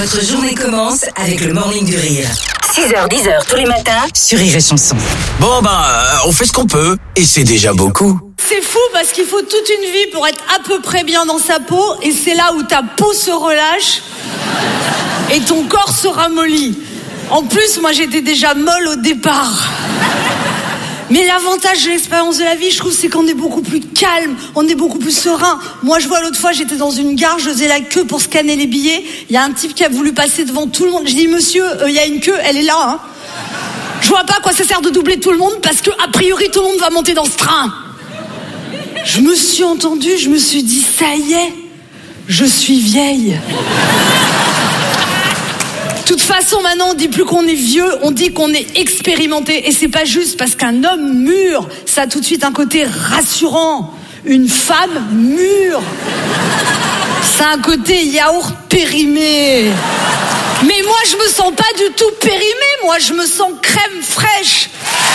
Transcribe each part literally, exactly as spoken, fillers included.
Votre journée commence avec le Morning du Rire. six heures dix heures tous les matins sur Rire et Chanson. Bon ben, euh, on fait ce qu'on peut, et c'est déjà beaucoup. C'est fou parce qu'il faut toute une vie pour être à peu près bien dans sa peau, et c'est là où ta peau se relâche et ton corps se ramollit. En plus, moi j'étais déjà molle au départ. Mais l'avantage de l'expérience de la vie, je trouve, c'est qu'on est beaucoup plus calme, on est beaucoup plus serein. Moi, je vois l'autre fois, j'étais dans une gare, je faisais la queue pour scanner les billets. Il y a un type qui a voulu passer devant tout le monde. Je dis, monsieur, il euh, y a une queue, elle est là. Hein. Je vois pas à quoi ça sert de doubler tout le monde parce que a priori tout le monde va monter dans ce train. Je me suis entendue, je me suis dit, ça y est, je suis vieille. De toute façon, maintenant, on dit plus qu'on est vieux, on dit qu'on est expérimenté. Et c'est pas juste parce qu'un homme mûr, ça a tout de suite un côté rassurant. Une femme mûre, ça a un côté yaourt périmé. Mais moi, je me sens pas du tout périmée, moi, je me sens crème fraîche.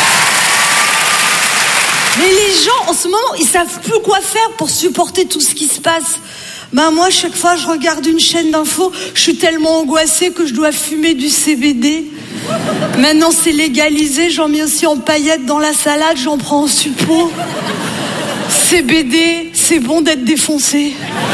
Mais les gens, en ce moment, ils savent plus quoi faire pour supporter tout ce qui se passe. Ben moi, chaque fois je regarde une chaîne d'infos, je suis tellement angoissée que je dois fumer du C B D. Maintenant c'est légalisé, j'en mets aussi en paillettes dans la salade, j'en prends en suppôt. C B D, c'est bon d'être défoncé.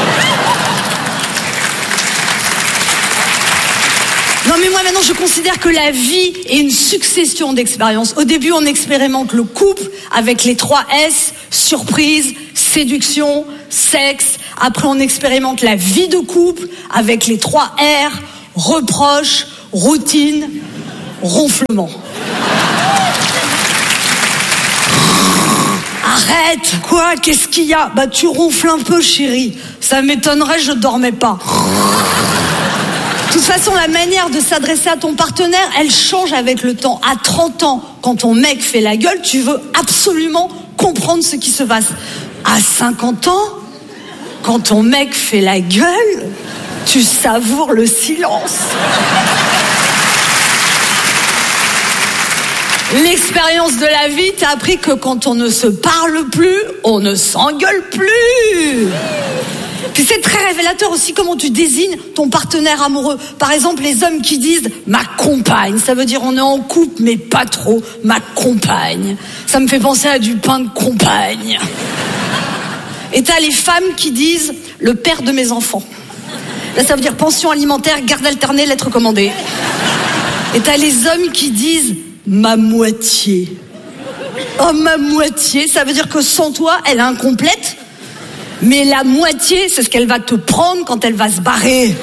Non mais moi maintenant je considère que la vie est une succession d'expériences. Au début on expérimente le couple avec les trois S, surprise, séduction, sexe. Après on expérimente la vie de couple avec les trois R, reproche, routine, ronflement. Arrête! Quoi? Qu'est-ce qu'il y a? Bah tu ronfles un peu chérie. Ça m'étonnerait, je dormais pas. De toute façon, la manière de s'adresser à ton partenaire, elle change avec le temps. À trente ans, quand ton mec fait la gueule, tu veux absolument comprendre ce qui se passe. À cinquante ans, quand ton mec fait la gueule, tu savoures le silence. L'expérience de la vie t'a appris que quand on ne se parle plus, on ne s'engueule plus. Puis c'est très révélateur aussi comment tu désignes ton partenaire amoureux. Par exemple, les hommes qui disent « ma compagne », ça veut dire on est en couple mais pas trop, ma compagne. Ça me fait penser à du pain de compagne. Et t'as les femmes qui disent « le père de mes enfants ». Là, ça veut dire pension alimentaire, garde alternée, lettre commandée. Et t'as les hommes qui disent « ma moitié ». Oh, ma moitié, ça veut dire que sans toi, elle est incomplète. Mais la moitié, c'est ce qu'elle va te prendre quand elle va se barrer.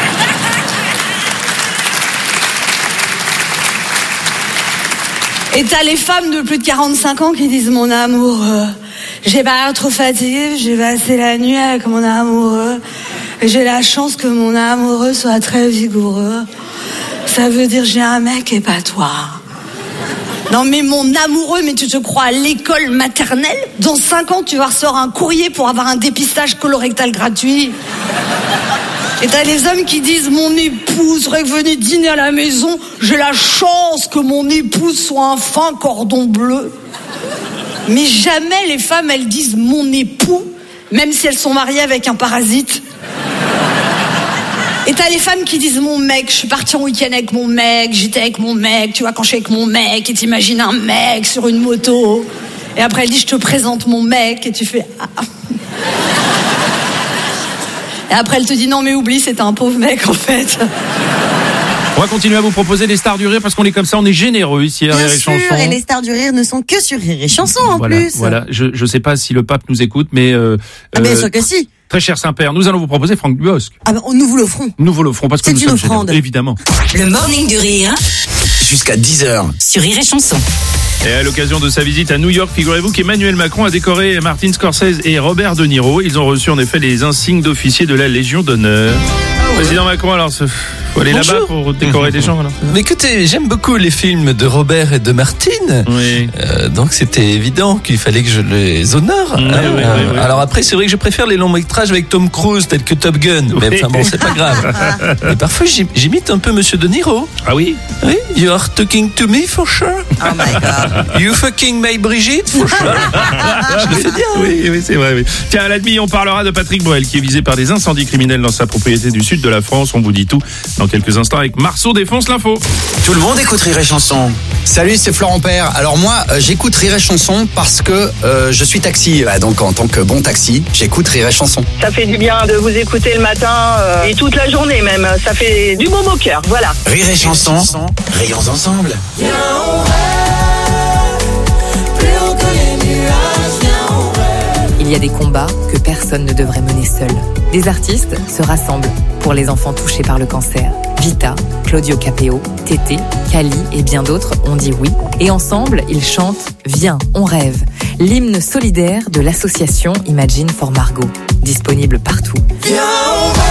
Et t'as les femmes de plus de quarante-cinq ans qui disent « mon amoureux, j'ai pas l'air trop fatiguée, j'ai passé la nuit avec mon amoureux. J'ai la chance que mon amoureux soit très vigoureux. Ça veut dire j'ai un mec et pas toi. » Non mais mon amoureux, mais tu te crois à l'école maternelle? Dans cinq ans, tu vas recevoir un courrier pour avoir un dépistage colorectal gratuit. Et t'as les hommes qui disent « mon épouse serait venue dîner à la maison, j'ai la chance que mon épouse soit un fin cordon bleu. » Mais jamais les femmes, elles disent « mon époux », même si elles sont mariées avec un parasite. Et t'as les femmes qui disent « mon mec, je suis partie en week-end avec mon mec, j'étais avec mon mec, tu vois, quand je suis avec mon mec, et t'imagines un mec sur une moto. » Et après elle dit « je te présente mon mec », et tu fais ah. Et après elle te dit « non mais oublie, c'était un pauvre mec en fait. » On va continuer à vous proposer des stars du rire parce qu'on est comme ça, on est généreux ici à Bien Rire et sûr, Chanson. et les stars du rire ne sont que sur Rire et Chanson en voilà, plus. Voilà, je je sais pas si le pape nous écoute, mais euh, ah bien euh, sûr que si. Très cher Saint-Père, nous allons vous proposer Franck Dubosc. Ah ben nous vous l'offrons. Nous vous l'offrons parce que C'est nous une sommes offrande. généreux, évidemment. Le Morning du Rire Jusqu'à dix heures. sur Rire et Chanson. Et à l'occasion de sa visite à New York, figurez-vous qu'Emmanuel Macron a décoré Martin Scorsese et Robert De Niro. Ils ont reçu en effet les insignes d'officier de la Légion d'honneur. Ah ouais. Président Macron, alors faut aller Bonjour. là-bas pour décorer des gens. Alors. Mais écoutez, j'aime beaucoup les films de Robert et de Martine. Oui. Euh, donc c'était évident qu'il fallait que je les honore. Oui, hein. oui, Euh, oui, oui. Alors après, c'est vrai que je préfère les longs métrages avec Tom Cruise, tels que Top Gun. Mais Oui. enfin bon, c'est pas grave. Et parfois, j'im- j'imite un peu Monsieur De Niro. Ah oui. Oui, You are talking to me for sure? Oh my god. You fucking my Brigitte for sure? Je le fais bien. Oui, oui, c'est vrai, oui. Tiens, à la demi, on parlera de Patrick Bruel, qui est visé par des incendies criminels dans sa propriété du sud de la France. On vous dit tout dans quelques instants avec Marceau défonce l'info. Tout le monde écoute Rire et Chanson. Salut, c'est Florent Père. Alors moi, euh, j'écoute Rire et Chanson parce que euh, je suis taxi. Bah, donc en tant que bon taxi, j'écoute Rire et Chanson. Ça fait du bien de vous écouter le matin euh, et toute la journée même. Ça fait du baume au cœur, voilà. Rire et Chanson, rayons ensemble. Il y a des combats que personne ne devrait mener seul. Des artistes se rassemblent pour les enfants touchés par le cancer. Vita, Claudio Capéo, Tété, Kali et bien d'autres ont dit oui. Et ensemble, ils chantent « Viens, on rêve », l'hymne solidaire de l'association Imagine for Margot, disponible partout. Viens, on rêve,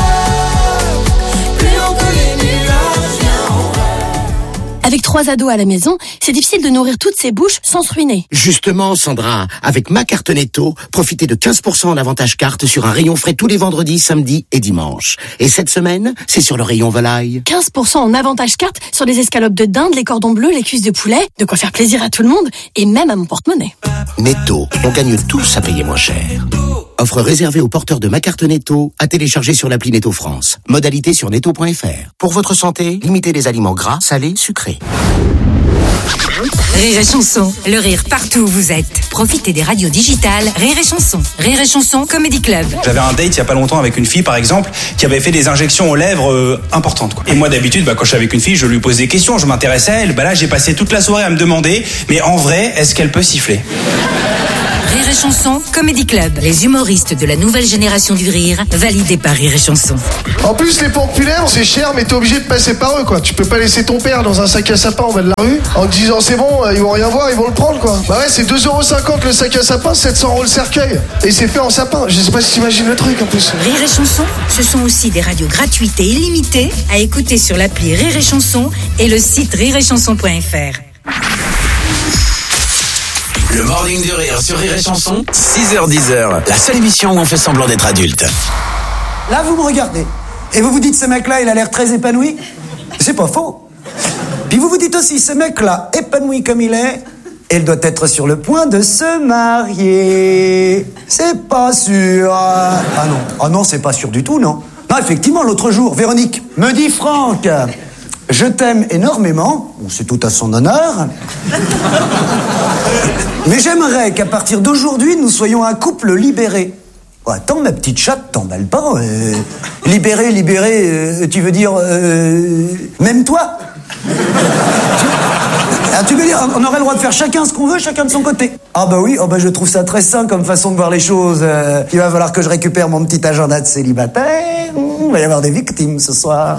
plus haut que les nuages, viens, on rêve. Avec trois ados à la maison, c'est difficile de nourrir toutes ces bouches sans se ruiner. Justement, Sandra, avec ma carte Netto, profitez de quinze pour cent en avantage carte sur un rayon frais tous les vendredis, samedis et dimanches. Et cette semaine, c'est sur le rayon volaille. quinze pour cent en avantage carte sur les escalopes de dinde, les cordons bleus, les cuisses de poulet, de quoi faire plaisir à tout le monde et même à mon porte-monnaie. Netto, on gagne tous à payer moins cher. Offre réservée aux porteurs de ma carte Netto, à télécharger sur l'appli Netto France. Modalité sur netto point f r. Pour votre santé, limitez les aliments gras, salés, sucrés. Rire et Chanson, le rire partout où vous êtes. Profitez des radios digitales Rire et Chanson. Rire et Chanson Comedy Club. J'avais un date il y a pas longtemps avec une fille par exemple qui avait fait des injections aux lèvres euh, importantes quoi. Et moi d'habitude bah, quand je suis avec une fille je lui pose des questions, je m'intéressais à elle. Bah là j'ai passé toute la soirée à me demander mais en vrai est-ce qu'elle peut siffler? Rire et Chanson Comedy Club. Les humoristes de la nouvelle génération du rire, validés par Rire et Chanson. En plus, les populaires, c'est cher, mais t'es obligé de passer par eux, quoi. Tu peux pas laisser ton père dans un sac à sapin en bas de la rue en te disant c'est bon, ils vont rien voir, ils vont le prendre, quoi. Bah ouais, c'est deux euros cinquante le sac à sapin, sept cents euros le cercueil. Et c'est fait en sapin. Je sais pas si t'imagines le truc, en plus. Rire et Chanson, ce sont aussi des radios gratuites et illimitées à écouter sur l'appli Rire et Chanson et le site rire et chanson point f r. Le Morning du Rire sur Rire et Chanson, six heures dix heures, la seule émission où on fait semblant d'être adulte. Là, vous me regardez, et vous vous dites, ce mec-là, il a l'air très épanoui. C'est pas faux. Puis vous vous dites aussi, ce mec-là, épanoui comme il est, il doit être sur le point de se marier. C'est pas sûr. Ah non, ah non, c'est pas sûr du tout, non. Non, effectivement, l'autre jour, Véronique me dit, Franck, je t'aime énormément, c'est tout à son honneur, mais j'aimerais qu'à partir d'aujourd'hui, nous soyons un couple libéré. Oh, attends, ma petite chatte, t'emballe pas. Euh, libéré, libéré, euh, tu veux dire... Euh, même toi ah, tu veux dire, on aurait le droit de faire chacun ce qu'on veut, chacun de son côté. Ah bah oui, oh bah je trouve ça très sain comme façon de voir les choses. Euh, il va falloir que je récupère mon petit agenda de célibataire. Il va y avoir des victimes ce soir.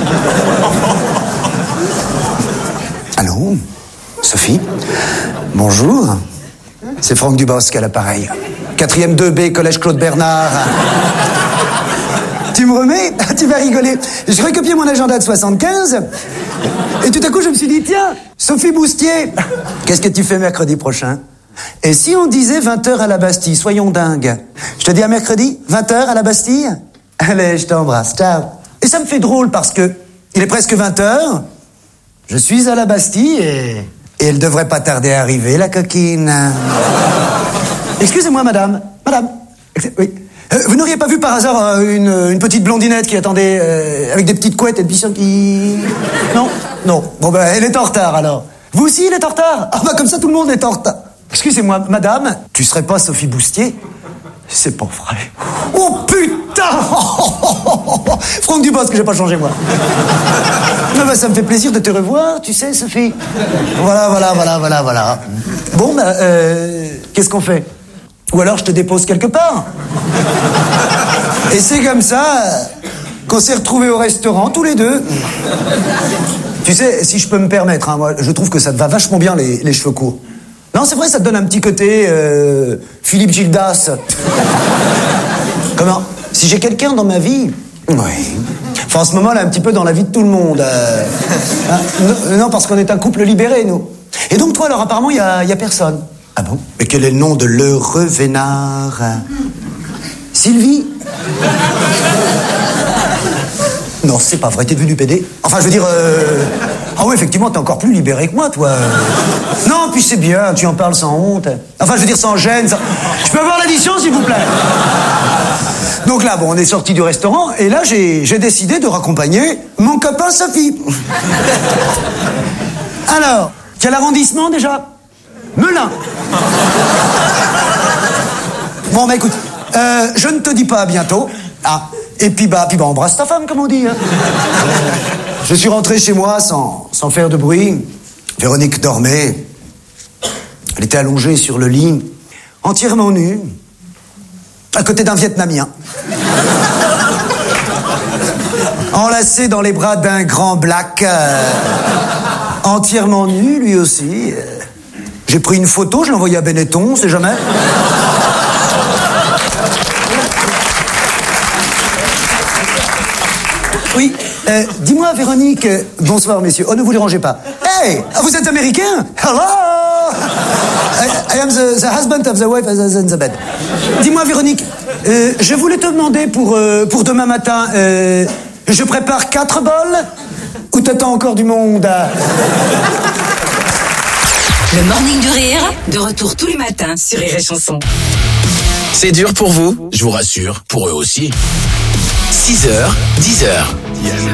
Allô, Sophie? Bonjour. C'est Franck Dubosc à l'appareil. Quatrième deux B, collège Claude Bernard. Tu me remets? Tu vas rigoler. Je recopiais mon agenda de soixante-quinze. Et tout à coup, je me suis dit, tiens, Sophie Boustier, qu'est-ce que tu fais mercredi prochain? Et si on disait vingt heures à la Bastille, soyons dingues. Je te dis à mercredi, vingt heures à la Bastille? Allez, je t'embrasse, ciao. Et ça me fait drôle parce que il est presque vingt heures, je suis à la Bastille et, et elle devrait pas tarder à arriver, la coquine. Excusez-moi, madame. Madame. Oui. Euh, vous n'auriez pas vu par hasard euh, une, une petite blondinette qui attendait euh, avec des petites couettes et des bichons qui... Non? Non. Bon ben, elle est en retard alors. Vous aussi, elle est en retard? Ah bah comme ça, tout le monde est en retard. Excusez-moi, madame, tu serais pas Sophie Boustier? C'est pas vrai. Oh putain! Franck Dubosc, que j'ai pas changé moi. Ah bah, ça me fait plaisir de te revoir, tu sais, Sophie. Voilà, voilà, voilà, voilà, voilà. Bon, bah, euh, qu'est-ce qu'on fait? Ou alors je te dépose quelque part. Et c'est comme ça qu'on s'est retrouvés au restaurant, tous les deux. Tu sais, si je peux me permettre, hein, moi, je trouve que ça te va vachement bien, les, les cheveux courts. Non, c'est vrai, ça te donne un petit côté euh, Philippe Gildas. Comment? Si j'ai quelqu'un dans ma vie... Oui. Enfin, en ce moment, là, un petit peu dans la vie de tout le monde. Euh, hein, non, non, parce qu'on est un couple libéré, nous. Et donc, toi, alors, apparemment, il y a, y a personne. Ah bon? Mais quel est le nom de l'heureux vénard? Sylvie? Non, c'est pas vrai, t'es devenu pédé? Enfin, je veux dire... Euh... Ah oui, effectivement, t'es encore plus libéré que moi, toi. Non, puis c'est bien, tu en parles sans honte. Enfin, je veux dire sans gêne. Sans... Je peux avoir l'addition, s'il vous plaît? Donc là, bon, on est sorti du restaurant, et là, j'ai, j'ai décidé de raccompagner mon copain Sophie. Alors, quel arrondissement, déjà? Melun. Bon, bah écoute, euh, je ne te dis pas à bientôt. Ah, et puis bah, puis bah embrasse ta femme, comme on dit. Hein. Je suis rentré chez moi sans, sans faire de bruit. Véronique dormait. Elle était allongée sur le lit, entièrement nue, à côté d'un Vietnamien. Enlacé dans les bras d'un grand black, euh, entièrement nu, lui aussi. Euh, j'ai pris une photo, je l'ai envoyée à Benetton, on sait jamais. Oui, euh, dis-moi, Véronique, euh, bonsoir, messieurs. Oh, ne vous dérangez pas. Hey, vous êtes américain? Hello! I, I am the, the husband of the wife in the bed. Dis-moi, Véronique, euh, je voulais te demander pour, euh, pour demain matin, euh, je prépare quatre bols ou t'attends encore du monde? Le Morning du Rire, de retour tous les matins sur Rire et Chanson. C'est dur pour vous? Je vous rassure, pour eux aussi. six heures, dix heures.